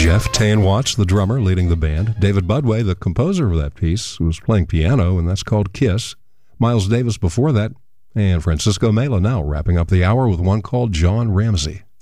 Jeff Tane Watts, the drummer, leading the band. David Budway, the composer of that piece, was playing piano, and that's called Kiss. Miles Davis before that, and Francisco Mela now wrapping up the hour with one called John Ramsey.